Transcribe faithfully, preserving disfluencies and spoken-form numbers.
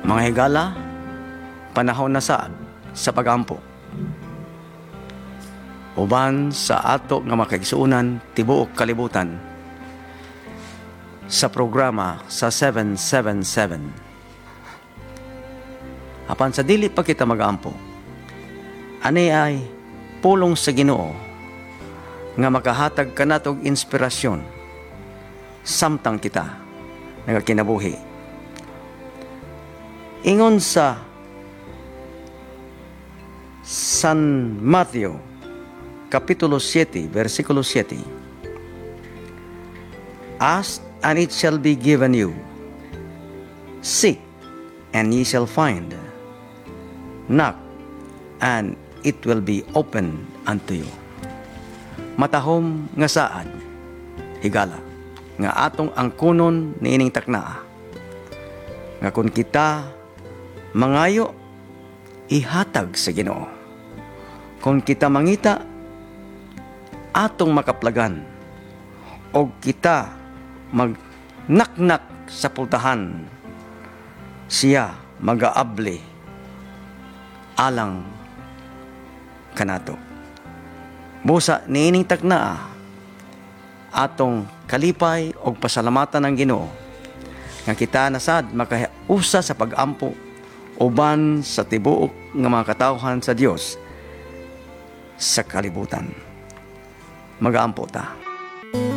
Mga higala, panahon na saad sa pagampo. Uban sa ato nga makaigsuunan tibuok kalibutan sa programa sa seven seven seven. Apan sa dili pa kita magampo, ani ay pulong sa Ginoo nga makahatag kanatog inspirasyon samtang kita nagakinabuhi. Ingon sa San Matthew Kapitulo seven, versikulo seven. Ask, and it shall be given you. Seek, and ye shall find. Knock, and it will be opened unto you. Matahom nga saad, higala, nga atong angkunon niining taknaa. Nga kung kita mangayo, ihatag sa Ginoo. Kung kita mangita, atong makaplagan, o kita magnaknak sa pultahan, siya mag-aable alang kanato. Busa niining taknaa atong kalipay o pasalamatan ng Ginoo nga kita nasad makausa sa pag-ampo uban sa tibuok nga mga katawhan sa Dios sa kalibutan. Mag-aampo ta.